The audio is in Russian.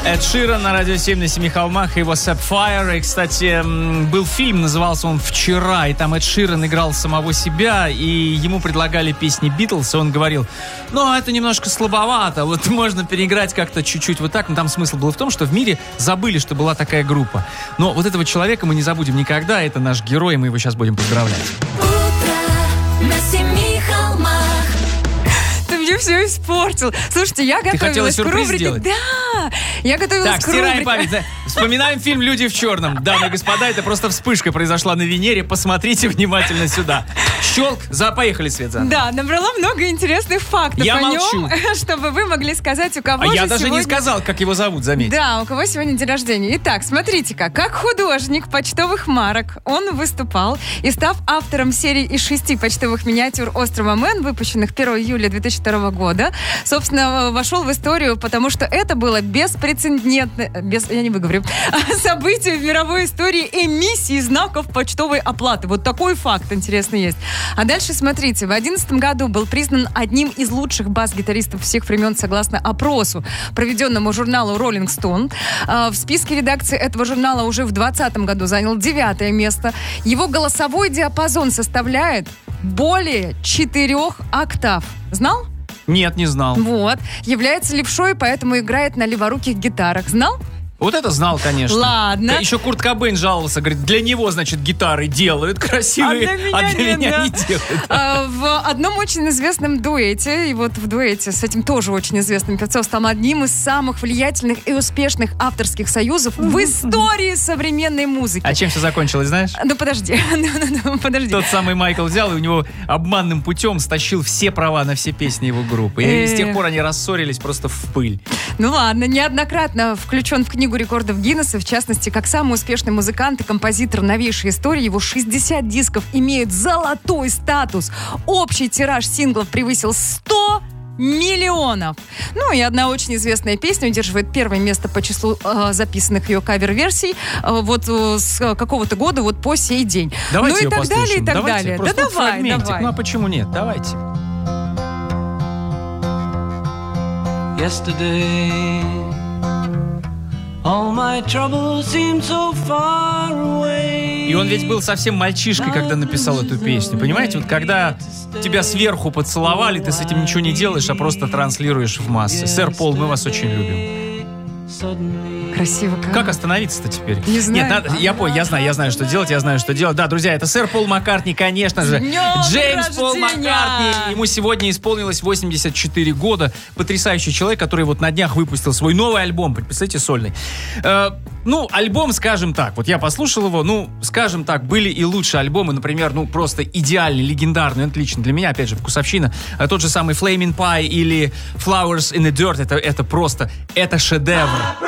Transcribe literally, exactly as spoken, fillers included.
Эд Ширан на радио семь на Семи холмах, его Sapphire. И, кстати, был фильм, назывался он «Вчера», и там Эд Ширан играл самого себя, и ему предлагали песни Битлз, и он говорил: ну, это немножко слабовато, вот можно переиграть как-то чуть-чуть вот так. Но там смысл был в том, что в мире забыли, что была такая группа. Но вот этого человека мы не забудем никогда, это наш герой, и мы его сейчас будем поздравлять. Утро на Семи холмах. Ты мне все испортил. Слушайте, я готовилась Ты хотела сюрприз к рубрике. сделать? Да, я готовилась Так, к рубрике. стираем память. Вспоминаем фильм «Люди в черном». Дамы и господа, это просто вспышка произошла на Венере. Посмотрите внимательно сюда. Щелк, за, поехали, Свет, за. Да, набрала много интересных фактов Я о молчу. нем, чтобы вы могли сказать, у кого А же я даже сегодня... не сказал, как его зовут, заметь. Да, у кого сегодня день рождения. Итак, смотрите-ка, как художник почтовых марок он выступал и, став автором серии из шести почтовых миниатюр «Острова Мэн», выпущенных первого июля две тысячи второго года, собственно, вошел в историю, потому что это было беспрецедентное, без, я не выговорю, событие в мировой истории эмиссии знаков почтовой оплаты. Вот такой факт интересный есть. А дальше смотрите, в две тысячи одиннадцатом году был признан одним из лучших бас-гитаристов всех времен согласно опросу, проведенному журналу Rolling Stone. В списке редакции этого журнала уже в двадцатом году занял девятое место. Его голосовой диапазон составляет более четырех октав. Знал? Нет, не знал. Вот. Является левшой, поэтому играет на леворуких гитарах. Знал? Вот это знал, конечно. Ладно. Еще Курт Кобейн жаловался, говорит, для него, значит, гитары делают красивые, А для меня, а для нет, меня да. не делают. А, в одном очень известном дуэте, и вот в дуэте с этим тоже очень известным певцом стал одним из самых влиятельных и успешных авторских союзов в истории современной музыки. А чем все закончилось, знаешь? Ну подожди, ну, ну, ну, подожди. Тот самый Майкл взял и у него обманным путем стащил все права на все песни его группы. И с тех пор они рассорились просто в пыль. Ну ладно, неоднократно включен в книгу рекордов Гиннесса, в частности, как самый успешный музыкант и композитор новейшей истории. Его шестьдесят дисков имеют золотой статус. Общий тираж синглов превысил сто миллионов. Ну и одна очень известная песня удерживает первое место по числу э, записанных ее кавер-версий э, вот э, с какого-то года вот по сей день. Давайте ну и ее так послушаем. далее, и так Давайте, далее. просто Да вот давай, фрагментик. давай. Ну а почему нет? Давайте. Yesterday, all my troubles seem so far away. И он ведь был совсем мальчишкой, когда написал эту песню. Понимаете, вот когда тебя сверху поцеловали, ты с этим ничего не делаешь, а просто транслируешь в массы. Сэр Пол, мы вас очень любим. Красиво как. Как остановиться-то теперь? Не знаю. Нет, надо, я понял, я знаю, я знаю, что делать, я знаю, что делать. Да, друзья, это сэр Пол Маккартни, конечно же. С днем Джеймс Пол рождения! Маккартни. Ему сегодня исполнилось восемьдесят четыре года. Потрясающий человек, который вот на днях выпустил свой новый альбом, представляете, сольный. Э, ну, альбом, скажем так, вот я послушал его, ну, скажем так, были и лучшие альбомы, например, ну, просто идеальный, легендарный, это лично для меня, опять же, вкусовщина. А тот же самый Flaming Pie или Flowers in the Dirt, это, это просто, это шедевр.